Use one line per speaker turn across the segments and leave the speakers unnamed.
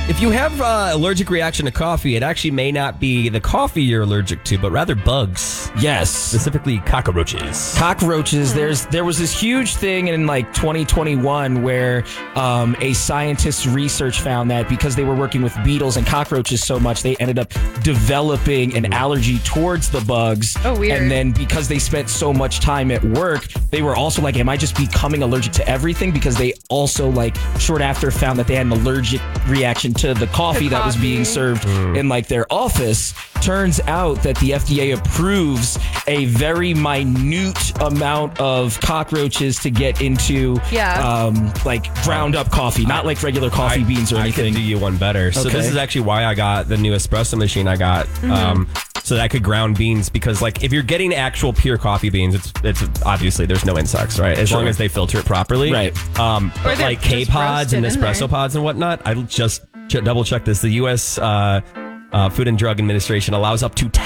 If you have allergic reaction to coffee, it actually may not be the coffee you're allergic to, but rather bugs.
Yes.
Specifically cockroaches.
Cockroaches. There was this huge thing in like 2021 where a scientist's research found that because they were working with beetles and cockroaches so much, they ended up developing an allergy towards the bugs.
Oh, weird.
And then because they spent so much time at work, they were also like, am I just becoming allergic to everything? Because they also like short after found that they had an allergic reaction to the coffee that was being served in like their office. Turns out that the FDA approves a very minute amount of cockroaches to get into like ground up coffee, not like regular coffee beans or anything.
I can do you one better. So this is actually why I got the new espresso machine I got. So that I could ground beans, because like if you're getting actual pure coffee beans, it's obviously there's no insects, right? As long as they filter it properly.
Right.
But like K-Pods and Nespresso pods and whatnot, I just double checked this. The U.S. Food and Drug Administration allows up to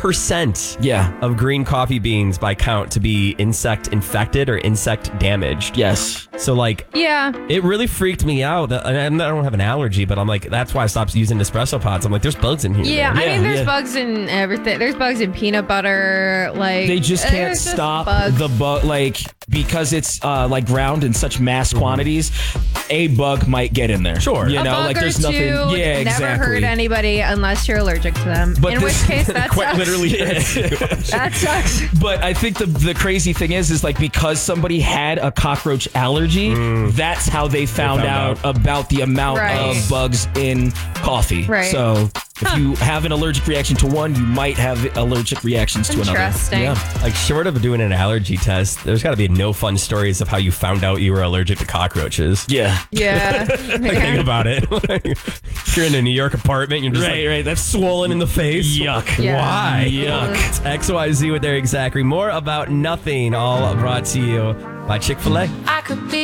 10% of green coffee beans by count to be insect infected or insect damaged.
Yes.
So like, it really freaked me out. And I don't have an allergy, but I'm like, that's why I stopped using Nespresso pods. I'm like, there's bugs in here.
Yeah, I mean, there's bugs in everything. There's bugs in peanut butter. Like
they just can't stop the bug, like because it's like ground in such mass quantities. A bug might get in there.
Sure.
You
a
know,
bug
like there's
or
nothing.
two
Yeah, exactly.
Never hurt anybody unless you're allergic to them.
But
in which case, that
quite
sucks.
literally
That sucks.
But I think the crazy thing is like because somebody had a cockroach allergy, that's how they found out about the amount of bugs in coffee.
Right.
So if you have an allergic reaction to one, you might have allergic reactions to another.
Interesting.
Yeah.
Like short of doing an allergy test, there's got to be no fun stories of how you found out you were allergic to cockroaches.
Yeah.
Yeah.
Like, think about it. You're in a New York apartment. You're just
right. That's swollen in the face.
Yuck.
Yeah.
Why?
Yuck.
It's XYZ with Eric Zachary. More about nothing. All brought to you by Chick-fil-A.
I could be